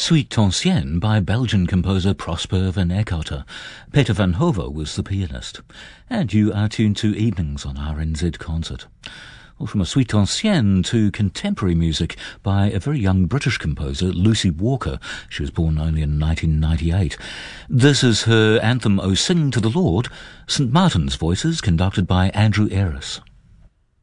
Suite Ancienne by Belgian composer Prosper van Eckarter. Peter van Hove was the pianist. And you are tuned to Evenings on RNZ Concert. Well, from a Suite Ancienne to contemporary music by a very young British composer, Lucy Walker. She was born only in 1998. This is her anthem, O Sing to the Lord, St. Martin's Voices, conducted by Andrew Ayres.